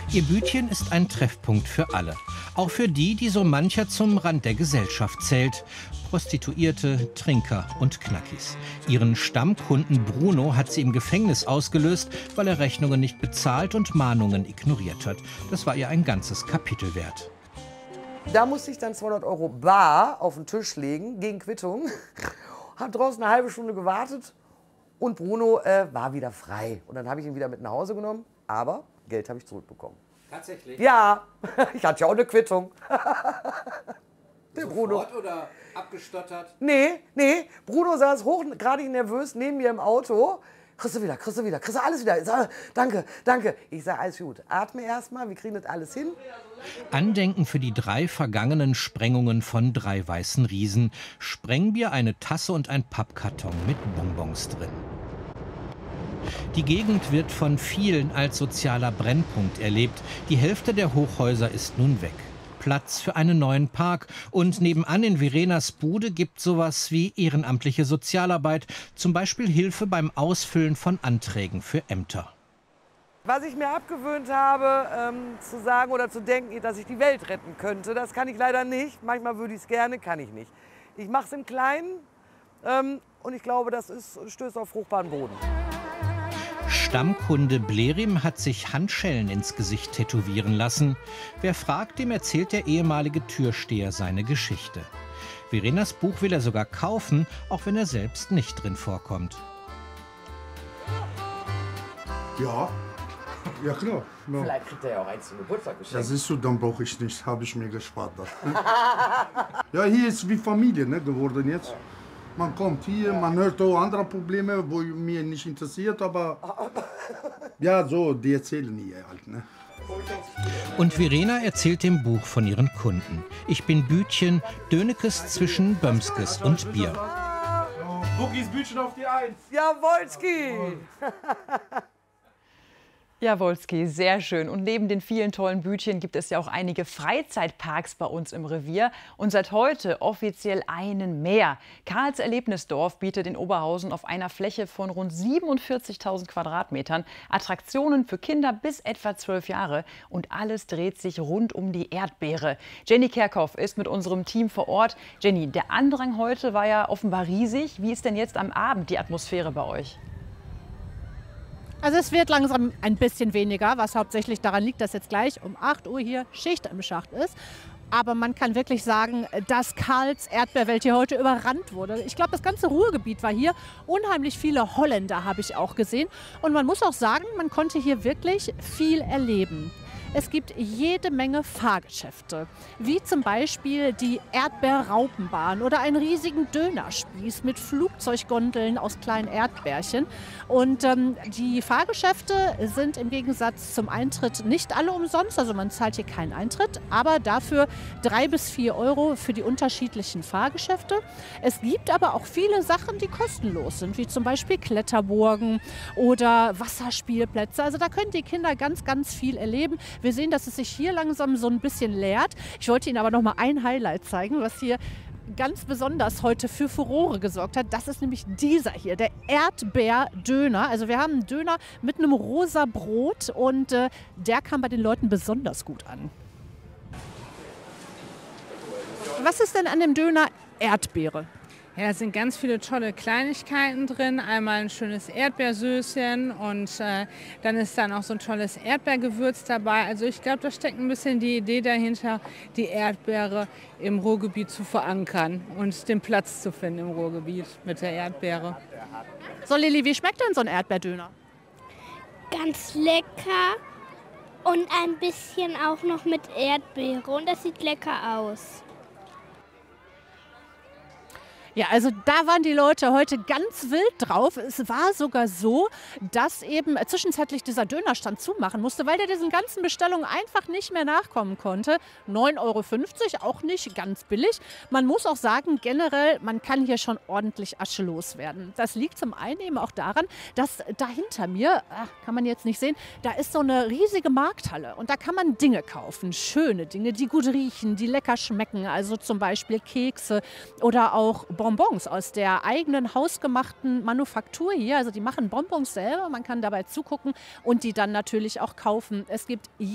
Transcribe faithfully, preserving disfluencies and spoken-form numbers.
Ihr Bütchen ist ein Treffpunkt für alle. Auch für die, die so mancher zum Rand der Gesellschaft zählt. Prostituierte, Trinker und Knackis. Ihren Stammkunden Bruno hat sie im Gefängnis ausgelöst, weil er Rechnungen nicht bezahlt und Mahnungen ignoriert hat. Das war ihr ein ganzes Kapitel wert. Da musste ich dann zweihundert Euro bar auf den Tisch legen, gegen Quittung. Hab draußen eine halbe Stunde gewartet und Bruno äh, war wieder frei. Und dann habe ich ihn wieder mit nach Hause genommen, aber Geld habe ich zurückbekommen. Tatsächlich? Ja, ich hatte ja auch eine Quittung. Der Sofort Bruno. Oder abgestottert? Nee, nee, Bruno saß hochgradig nervös neben mir im Auto. Kriegst du wieder, kriegst du wieder, kriegst du alles wieder. Ich sag, danke, danke. Ich sage, alles gut. Atme erstmal, wir kriegen das alles hin. Andenken für die drei vergangenen Sprengungen von drei weißen Riesen. Sprengbier, eine Tasse und ein Pappkarton mit Bonbons drin. Die Gegend wird von vielen als sozialer Brennpunkt erlebt. Die Hälfte der Hochhäuser ist nun weg. Platz für einen neuen Park. Und nebenan in Verenas Bude gibt sowas wie ehrenamtliche Sozialarbeit. Zum Beispiel Hilfe beim Ausfüllen von Anträgen für Ämter. Was ich mir abgewöhnt habe, ähm, zu sagen oder zu denken, dass ich die Welt retten könnte, das kann ich leider nicht. Manchmal würde ich es gerne, kann ich nicht. Ich mache es im Kleinen ähm, und ich glaube, das ist, stößt auf fruchtbaren Boden. Stammkunde Blerim hat sich Handschellen ins Gesicht tätowieren lassen. Wer fragt, dem erzählt der ehemalige Türsteher seine Geschichte. Verenas Buch will er sogar kaufen, auch wenn er selbst nicht drin vorkommt. Ja, ja klar. No. Vielleicht kriegt er ja auch eins zum Geburtstag geschenkt. Das ist so, dann brauche ich nicht, habe ich mir gespart. Ja, hier ist wie Familie ne, geworden jetzt. Man kommt hier, man hört auch andere Probleme, wo mir nicht interessiert, aber ja, so, die erzählen hier halt. Ne? Und Verena erzählt im Buch von ihren Kunden. Ich bin Bütchen, Dönekes zwischen Bömskes und Bier. Bookies Bütchen auf die Eins. Jawolski! Jawolski, sehr schön. Und neben den vielen tollen Bütchen gibt es ja auch einige Freizeitparks bei uns im Revier. Und seit heute offiziell einen mehr. Karls Erlebnisdorf bietet in Oberhausen auf einer Fläche von rund siebenundvierzigtausend Quadratmetern Attraktionen für Kinder bis etwa zwölf Jahre. Und alles dreht sich rund um die Erdbeere. Jenny Kerkhoff ist mit unserem Team vor Ort. Jenny, der Andrang heute war ja offenbar riesig. Wie ist denn jetzt am Abend die Atmosphäre bei euch? Also es wird langsam ein bisschen weniger, was hauptsächlich daran liegt, dass jetzt gleich um acht Uhr hier Schicht im Schacht ist. Aber man kann wirklich sagen, dass Karls Erdbeerwelt hier heute überrannt wurde. Ich glaube, das ganze Ruhrgebiet war hier. Unheimlich viele Holländer habe ich auch gesehen. Und man muss auch sagen, man konnte hier wirklich viel erleben. Es gibt jede Menge Fahrgeschäfte, wie zum Beispiel die Erdbeerraupenbahn oder einen riesigen Dönerspieß mit Flugzeuggondeln aus kleinen Erdbärchen. Und ähm, die Fahrgeschäfte sind im Gegensatz zum Eintritt nicht alle umsonst, also man zahlt hier keinen Eintritt, aber dafür drei bis vier Euro für die unterschiedlichen Fahrgeschäfte. Es gibt aber auch viele Sachen, die kostenlos sind, wie zum Beispiel Kletterburgen oder Wasserspielplätze. Also da können die Kinder ganz, ganz viel erleben. Wir sehen, dass es sich hier langsam so ein bisschen leert. Ich wollte Ihnen aber noch mal ein Highlight zeigen, was hier ganz besonders heute für Furore gesorgt hat. Das ist nämlich dieser hier, der Erdbeerdöner. Also wir haben einen Döner mit einem rosa Brot und äh, der kam bei den Leuten besonders gut an. Was ist denn an dem Döner Erdbeere? Ja, da sind ganz viele tolle Kleinigkeiten drin. Einmal ein schönes Erdbeersößchen und äh, dann ist da noch so ein tolles Erdbeergewürz dabei. Also ich glaube, da steckt ein bisschen die Idee dahinter, die Erdbeere im Ruhrgebiet zu verankern und den Platz zu finden im Ruhrgebiet mit der Erdbeere. So Lilly, wie schmeckt denn so ein Erdbeerdöner? Ganz lecker und ein bisschen auch noch mit Erdbeere und das sieht lecker aus. Ja, also da waren die Leute heute ganz wild drauf. Es war sogar so, dass eben zwischenzeitlich dieser Dönerstand zumachen musste, weil der diesen ganzen Bestellungen einfach nicht mehr nachkommen konnte. neun Euro fünfzig, auch nicht ganz billig. Man muss auch sagen, generell, man kann hier schon ordentlich Asche loswerden. Das liegt zum einen eben auch daran, dass da hinter mir, ach, kann man jetzt nicht sehen, da ist so eine riesige Markthalle. Und da kann man Dinge kaufen, schöne Dinge, die gut riechen, die lecker schmecken. Also zum Beispiel Kekse oder auch Bonbons aus der eigenen hausgemachten Manufaktur hier. Also die machen Bonbons selber, man kann dabei zugucken und die dann natürlich auch kaufen. Es gibt